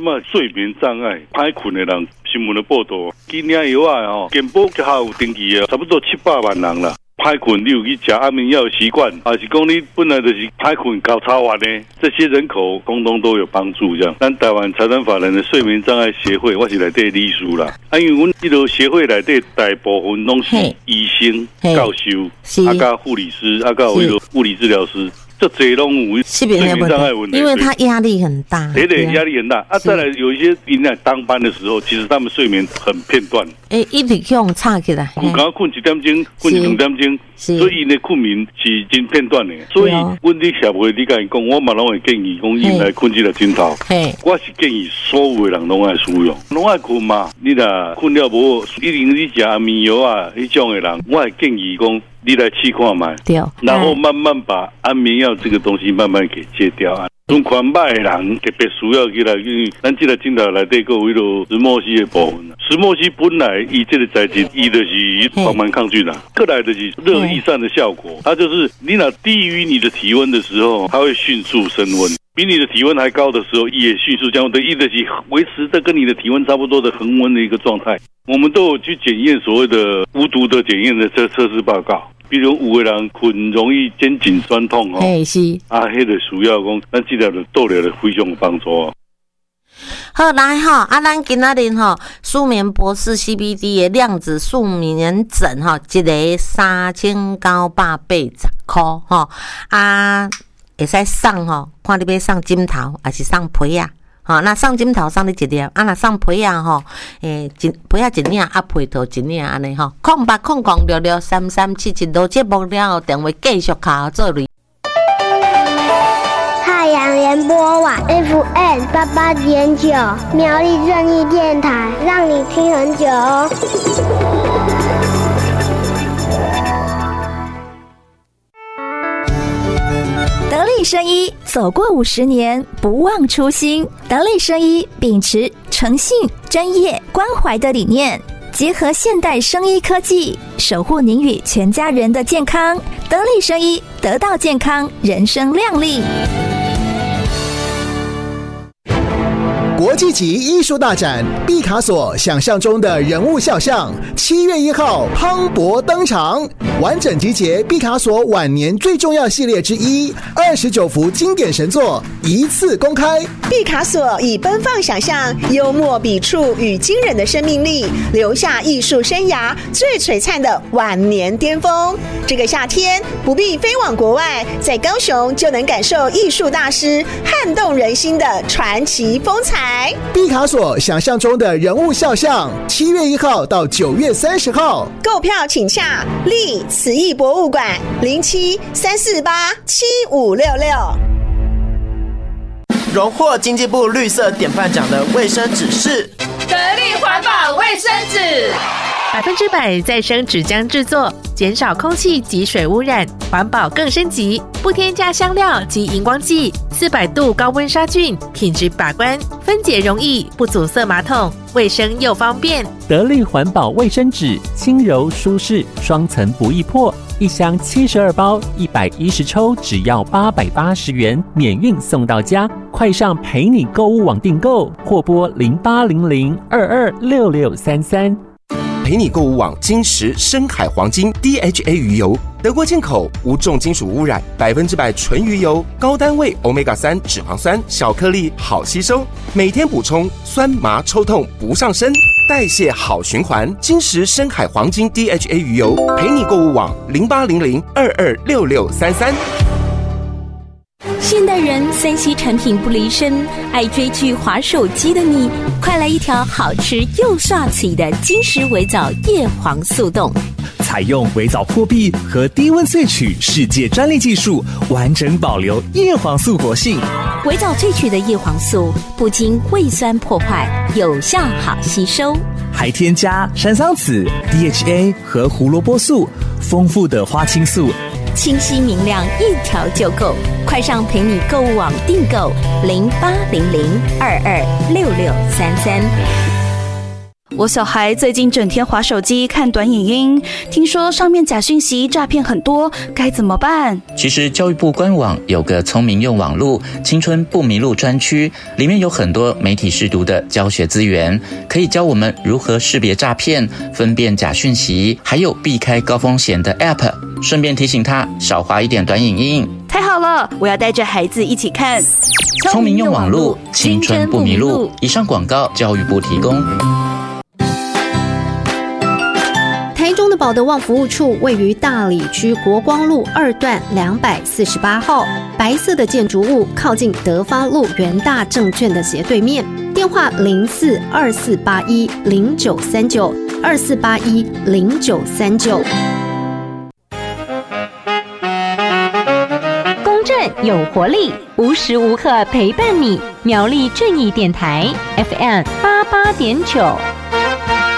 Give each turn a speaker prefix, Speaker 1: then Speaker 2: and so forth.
Speaker 1: 么睡眠障碍、歹困的人，新闻的报道，今年以外健保局还有登记的，差不多700万人啦。歹困，你有去吃安眠药的习惯，还是讲你本来就是歹困搞超完呢？这些人口通通都有帮助。这样，咱台湾财产法人的睡眠障碍协会，我是内底理事啦。因为阮这个协会内底大部分拢是医生、教授、加护理师、加有一个物理治疗师。这侪拢有睡眠障碍问题，
Speaker 2: 因为他压力很大，
Speaker 1: 对，压力很大啊。再来有一些因在当班的时候，其实他们睡眠很片段，
Speaker 2: 一直用差起来，
Speaker 1: 刚刚困1点钟，困2点钟，所以因的困眠是真片段的。所以问题社会你跟讲，我嘛拢会建议讲，应来困1个钟头。我是建议所有的人拢爱使用，拢爱困嘛。你若困了无，一定你食安眠药啊，迄种的人，我会建议讲。你来试看嘛，然后慢慢把安眠药这个东西慢慢给戒掉啊。中款歹的人特别需要起来，因为咱这个镜头内底个有迄个石墨烯的部分。石墨烯本来伊这个材质，伊就是防螨抗菌啦，过来的是热易散的效果。它就是你若低于你的体温的时候，它会迅速升温。比你的体温还高的时候，也迅速降温，意思是维持在跟你的体温差不多的恒温的一个状态。我们都有去检验所谓的无毒的检验的测试报告。比如有的人困容易肩颈酸痛
Speaker 2: 是
Speaker 1: 迄个需要讲，咱治疗的豆疗的非常有帮助。
Speaker 2: 好来咱今仔日舒眠博士 CBD 的量子睡眠枕一个3980块会使送看你要送枕头还是送被啊？那送枕头送你一粒，那送被啊被啊一领被套一领安尼0800663377节目了后电话继续卡做类。
Speaker 3: 太阳联播网 FM88.9 苗栗正义电台，让你听很久哦。
Speaker 4: 得力生医走过50年，不忘初心。得力生医秉持诚信、专业、关怀的理念，结合现代生医科技，守护您与全家人的健康。得力生医，得到健康，人生亮丽。
Speaker 5: 国际级艺术大展毕卡索想象中的人物肖像，7月1号磅礴登场，完整集结毕卡索晚年最重要系列之一，29幅经典神作一次公开。
Speaker 6: 毕卡索以奔放想象、幽默笔触与惊人的生命力，留下艺术生涯最璀璨的晚年巅峰。这个夏天不必飞往国外，在高雄就能感受艺术大师撼动人心的传奇风采。
Speaker 5: 毕卡索想象中的人物肖像，7月1号到9月30号，
Speaker 6: 购票请洽立慈艺博物馆0734875566。
Speaker 7: 荣获经济部绿色典范奖的卫生纸是
Speaker 8: 得力环保卫生纸，100%再生纸浆制作，减少空气及水污染，环保更升级，不添加香料及荧光剂，400度高温杀菌，品质把关，分解容易，不阻塞马桶，卫生又方便。
Speaker 9: 得力环保卫生纸，轻柔舒适，双层不易破，一箱72包，110抽，只要880元，免运送到家。快上陪你购物网订购，或拨0800226633。
Speaker 10: 陪你购物网金石深海黄金 DHA 鱼油，德国进口，无重金属污染，100%纯鱼油，高单位 Omega-3 脂肪酸，小颗粒好吸收，每天补充，酸麻抽痛不上身，代谢好循环。金石深海黄金 DHA 鱼油，陪你购物网0800226633。
Speaker 4: 现代人3C 产品不离身，爱追剧滑手机的你，快来一条好吃又刷嘴的金石微藻叶黄素冻。
Speaker 11: 采用微藻破壁和低温萃取世界专利技术，完整保留叶黄素活性。
Speaker 4: 微藻萃取的叶黄素不经胃酸破坏，有效好吸收，
Speaker 11: 还添加山桑子、DHA 和胡萝卜素，丰富的花青素，
Speaker 4: 清晰明亮，一条就够。快上陪你购物网订购，0800226633。
Speaker 12: 我小孩最近整天滑手机看短影音，听说上面假讯息诈骗很多，该怎么办？
Speaker 13: 其实教育部官网有个聪明用网路青春不迷路专区，里面有很多媒体识读的教学资源，可以教我们如何识别诈骗、分辨假讯息，还有避开高风险的 App， 顺便提醒他少滑一点短影音。
Speaker 12: 太好了，我要带着孩子一起看。
Speaker 13: 聪明用网路，青春不迷路。以上广告，教育部提供。
Speaker 14: 台中的保德旺服务处位于大里区国光路2段248号，白色的建筑物靠近德发路元大证券的斜对面，电话042481093924810939。
Speaker 15: 公正有活力，无时无刻陪伴你。苗栗正义电台 FM88.9。